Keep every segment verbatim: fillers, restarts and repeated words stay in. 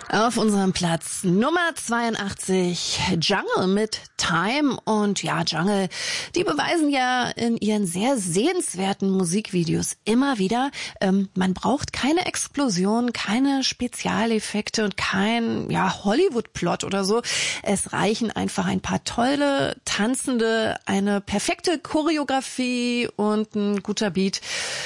Auf unserem Platz Nummer zweiundachtzig, Jungle mit Time. Und ja, Jungle, die beweisen ja in ihren sehr sehenswerten Musikvideos immer wieder, ähm, man braucht keine Explosion, keine Spezialeffekte und kein ja Hollywood-Plot oder so. Es reichen einfach ein paar tolle Tanzende, eine perfekte Choreografie und ein guter Beat.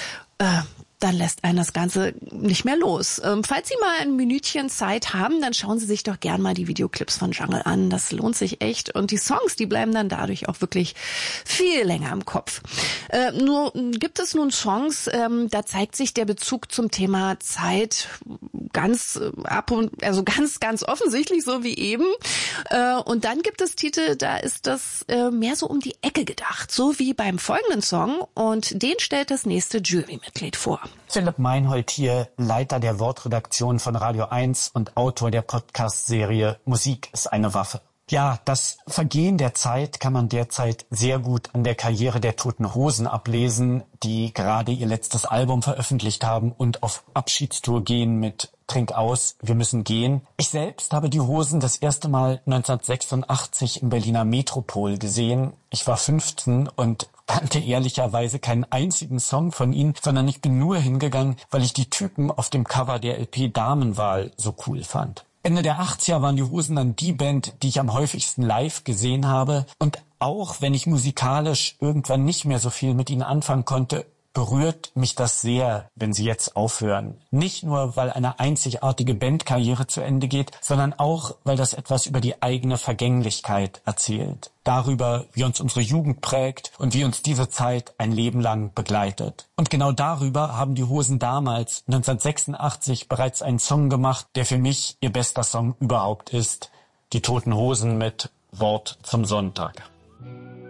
Äh, dann lässt einen das Ganze nicht mehr los. Ähm, falls Sie mal ein Minütchen Zeit haben, dann schauen Sie sich doch gern mal die Videoclips von Jungle an. Das lohnt sich echt. Und die Songs, die bleiben dann dadurch auch wirklich viel länger im Kopf. Äh, nur gibt es nun Songs, ähm, da zeigt sich der Bezug zum Thema Zeit ganz äh, ab und also ganz, ganz offensichtlich, so wie eben. Äh, und dann gibt es Titel, da ist das äh, mehr so um die Ecke gedacht. So wie beim folgenden Song. Und den stellt das nächste Jurymitglied vor. Philipp Meinhold hier, Leiter der Wortredaktion von Radio eins und Autor der Podcast-Serie Musik ist eine Waffe. Ja, das Vergehen der Zeit kann man derzeit sehr gut an der Karriere der Toten Hosen ablesen, die gerade ihr letztes Album veröffentlicht haben und auf Abschiedstour gehen mit Trink aus, wir müssen gehen. Ich selbst habe die Hosen das erste Mal neunzehnhundertsechsundachtzig im Berliner Metropol gesehen. Ich war fünfzehn und kannte ehrlicherweise keinen einzigen Song von ihnen, sondern ich bin nur hingegangen, weil ich die Typen auf dem Cover der L P Damenwahl so cool fand. Ende der achtziger waren die Hosen dann die Band, die ich am häufigsten live gesehen habe. Und auch wenn ich musikalisch irgendwann nicht mehr so viel mit ihnen anfangen konnte, berührt mich das sehr, wenn sie jetzt aufhören. Nicht nur, weil eine einzigartige Bandkarriere zu Ende geht, sondern auch, weil das etwas über die eigene Vergänglichkeit erzählt. Darüber, wie uns unsere Jugend prägt und wie uns diese Zeit ein Leben lang begleitet. Und genau darüber haben die Hosen damals, neunzehnhundertsechsundachtzig, bereits einen Song gemacht, der für mich ihr bester Song überhaupt ist. Die Toten Hosen mit Wort zum Sonntag.